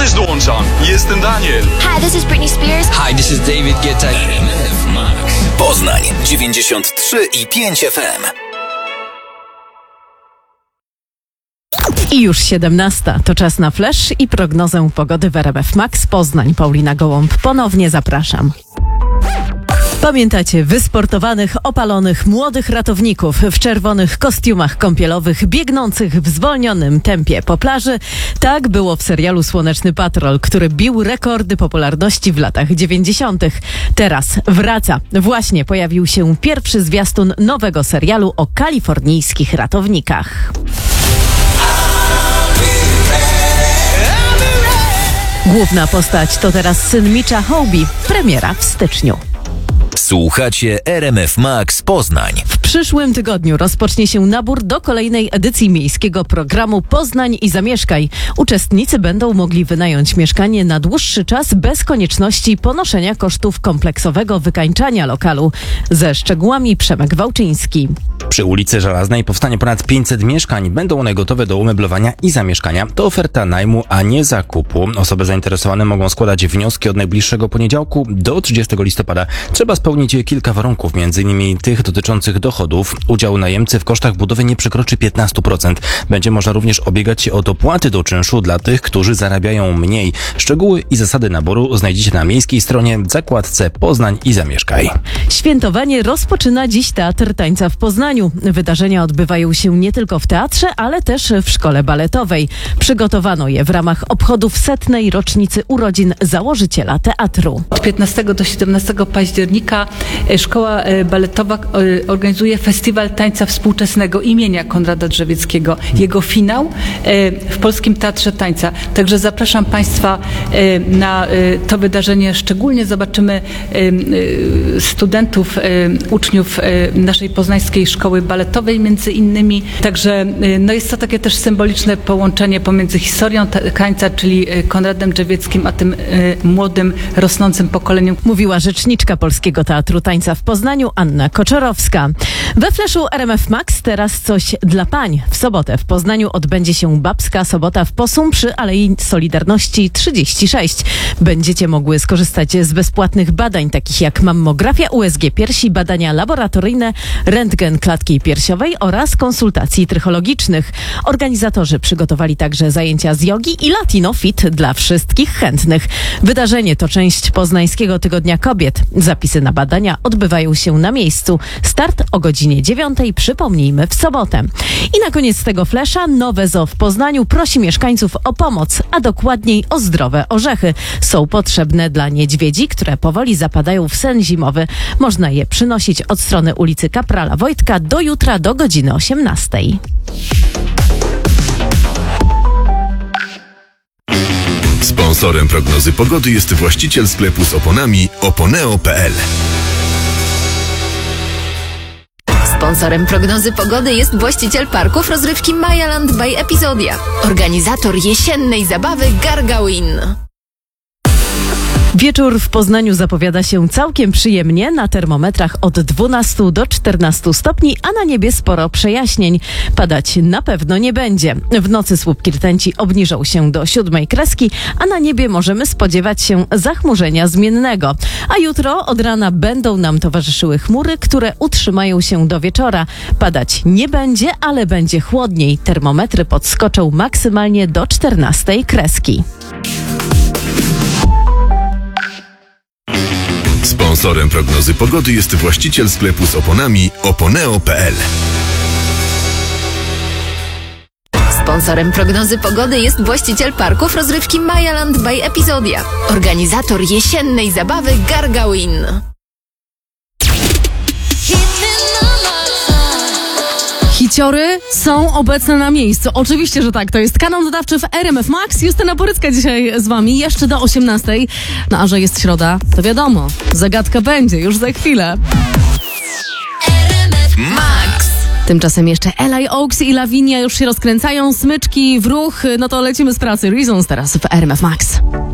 też dołączam. Jestem Daniel. Hi, this is Britney Spears. Hi, this is David Guetta. RMF Max. Poznań 93,5 FM. I już 17. To czas na flash i prognozę pogody w RMF Max Poznań. Paulina Gołąb, ponownie zapraszam. Pamiętacie wysportowanych, opalonych, młodych ratowników w czerwonych kostiumach kąpielowych, biegnących w zwolnionym tempie po plaży? Tak było w serialu Słoneczny Patrol, który bił rekordy popularności w latach 90. Teraz wraca. Właśnie pojawił się pierwszy zwiastun nowego serialu o kalifornijskich ratownikach. Główna postać to teraz syn Mitcha Hobie. Premiera w styczniu. Słuchacie RMF Max Poznań. W przyszłym tygodniu rozpocznie się nabór do kolejnej edycji miejskiego programu Poznań i Zamieszkaj. Uczestnicy będą mogli wynająć mieszkanie na dłuższy czas bez konieczności ponoszenia kosztów kompleksowego wykańczania lokalu. Ze szczegółami Przemek Wałczyński. Przy ulicy Żelaznej powstanie ponad 500 mieszkań. Będą one gotowe do umeblowania i zamieszkania. To oferta najmu, a nie zakupu. Osoby zainteresowane mogą składać wnioski od najbliższego poniedziałku do 30 listopada. Trzeba spełnić kilka warunków, m.in. tych dotyczących dochodów. Udział najemcy w kosztach budowy nie przekroczy 15%. Będzie można również ubiegać się o dopłaty do czynszu dla tych, którzy zarabiają mniej. Szczegóły i zasady naboru znajdziecie na miejskiej stronie w zakładce Poznań i Zamieszkaj. Świętowanie rozpoczyna dziś Teatr Tańca w Poznaniu. Wydarzenia odbywają się nie tylko w teatrze, ale też w szkole baletowej. Przygotowano je w ramach obchodów 100. rocznicy urodzin założyciela teatru. Od 15 do 17 października Szkoła Baletowa organizuje Festiwal Tańca Współczesnego imienia Konrada Drzewieckiego. Jego finał w Polskim Teatrze Tańca. Także zapraszam Państwa na to wydarzenie. Szczególnie zobaczymy studentów, uczniów naszej poznańskiej szkoły baletowej między innymi. Także jest to takie też symboliczne połączenie pomiędzy historią tańca, czyli Konradem Drzewieckim, a tym młodym, rosnącym pokoleniem. Mówiła rzeczniczka Polskiego Teatru Tańca w Poznaniu Anna Koczorowska. We Flashu RMF Max teraz coś dla pań. W sobotę w Poznaniu odbędzie się Babska Sobota w Posum przy Alei Solidarności 36. Będziecie mogły skorzystać z bezpłatnych badań takich jak mammografia, USG piersi, badania laboratoryjne, rentgen klatki piersiowej oraz konsultacji trychologicznych. Organizatorzy przygotowali także zajęcia z jogi i Latino Fit dla wszystkich chętnych. Wydarzenie to część Poznańskiego Tygodnia Kobiet. Zapisy na badania odbywają się na miejscu. Start o godzinie 9, przypomnijmy, w sobotę. I na koniec tego flesza nowe zoo w Poznaniu prosi mieszkańców o pomoc, a dokładniej o zdrowe orzechy. Są potrzebne dla niedźwiedzi, które powoli zapadają w sen zimowy. Można je przynosić od strony ulicy Kaprala Wojtka do jutra do godziny 18. Sponsorem prognozy pogody jest właściciel sklepu z oponami oponeo.pl. Sponsorem prognozy pogody jest właściciel parków rozrywki Mayaland by Epizodia. Organizator jesiennej zabawy Gargawin. Wieczór w Poznaniu zapowiada się całkiem przyjemnie, na termometrach od 12 do 14 stopni, a na niebie sporo przejaśnień. Padać na pewno nie będzie. W nocy słupki rtęci obniżą się do 7 kreski, a na niebie możemy spodziewać się zachmurzenia zmiennego. A jutro od rana będą nam towarzyszyły chmury, które utrzymają się do wieczora. Padać nie będzie, ale będzie chłodniej. Termometry podskoczą maksymalnie do 14 kreski. Sponsorem prognozy pogody jest właściciel sklepu z oponami oponeo.pl. Sponsorem prognozy pogody jest właściciel parków rozrywki Mayaland by Epizodia. Organizator jesiennej zabawy Gargawin. Hiciory są obecne na miejscu. Oczywiście, że tak. To jest kanał dodawczy w RMF Max. Justyna Borycka dzisiaj z wami. Jeszcze do 18. No a że jest środa, to wiadomo. Zagadka będzie już za chwilę. RMF Max. Tymczasem jeszcze Eli Oaks i Lavinia już się rozkręcają. Smyczki w ruch. No to lecimy z pracy. Reasons teraz w RMF Max.